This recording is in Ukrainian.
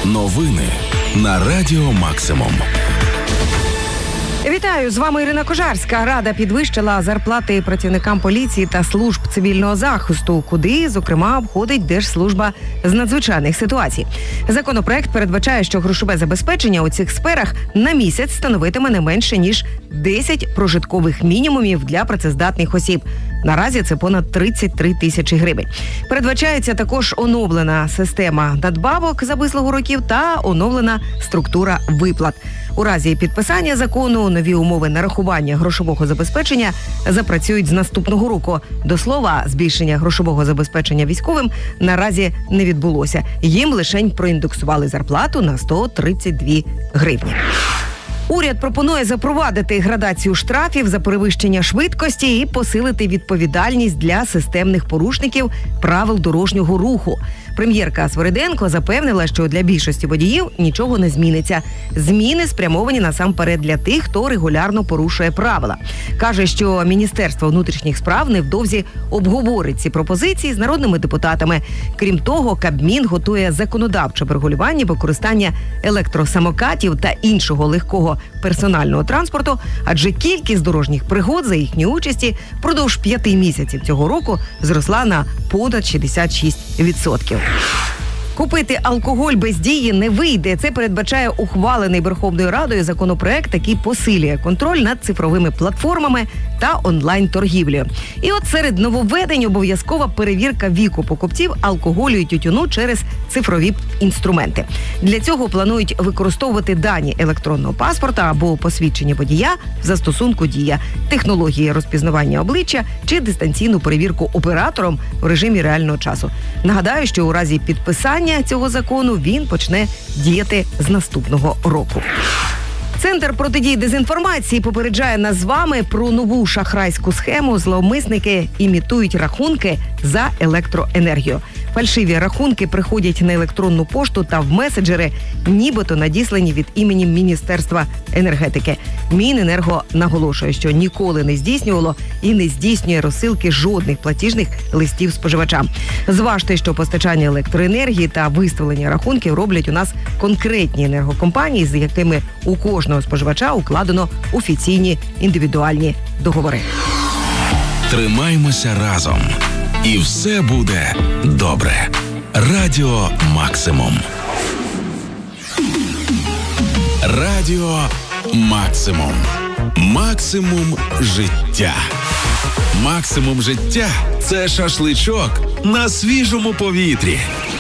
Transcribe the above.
Новини на Радіо Максимум. Вітаю, з вами Ірина Кожарська. Рада підвищила зарплати працівникам поліції та служб цивільного захисту, куди, зокрема, входить Держслужба з надзвичайних ситуацій. Законопроект передбачає, що грошове забезпечення у цих сферах на місяць становитиме не менше, ніж 10 прожиткових мінімумів для працездатних осіб. Наразі це понад 33 тисячі гривень. Передбачається також оновлена система надбавок за вислугу років та оновлена структура виплат. У разі підписання закону нові умови нарахування грошового забезпечення запрацюють з наступного року. До слова, збільшення грошового забезпечення військовим наразі не відбулося. Їм лишень проіндексували зарплату на 132 гривні. Уряд пропонує запровадити градацію штрафів за перевищення швидкості і посилити відповідальність для системних порушників правил дорожнього руху. Прем'єрка Свириденко запевнила, що для більшості водіїв нічого не зміниться. Зміни спрямовані насамперед для тих, хто регулярно порушує правила. Каже, що Міністерство внутрішніх справ невдовзі обговорить ці пропозиції з народними депутатами. Крім того, Кабмін готує законодавче врегулювання використання електросамокатів та іншого легкого персонального транспорту, адже кількість дорожніх пригод за їхньої участі впродовж 5 місяців цього року зросла на понад 66%. Купити алкоголь без дії не вийде. Це передбачає ухвалений Верховною Радою законопроект, який посилює контроль над цифровими платформами та онлайн-торгівлею. І от серед нововведень обов'язкова перевірка віку покупців алкоголю і тютюну через цифрові інструменти. Для цього планують використовувати дані електронного паспорта або посвідчення водія в застосунку «Дія», технології розпізнавання обличчя чи дистанційну перевірку оператором в режимі реального часу. Нагадаю, що у разі підписання цього закону він почне діяти з наступного року. Центр протидії дезінформації попереджає нас з вами про нову шахрайську схему. Зловмисники імітують рахунки за електроенергію. Фальшиві рахунки приходять на електронну пошту та в меседжери, нібито надіслані від імені Міністерства енергетики. Міненерго наголошує, що ніколи не здійснювало і не здійснює розсилки жодних платіжних листів споживачам. Зважте, що постачання електроенергії та виставлення рахунків роблять у нас конкретні енергокомпанії, з якими у кожного споживача укладено офіційні індивідуальні договори. Тримаймося разом. І все буде добре. Радіо Максимум. Радіо Максимум. Максимум життя. Максимум життя – це шашличок на свіжому повітрі.